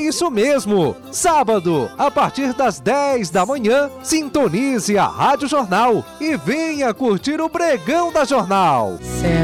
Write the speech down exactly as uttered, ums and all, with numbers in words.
isso mesmo! Sábado, a partir das dez da manhã, sintonize a Rádio Jornal e venha curtir o Pregão da Jornal.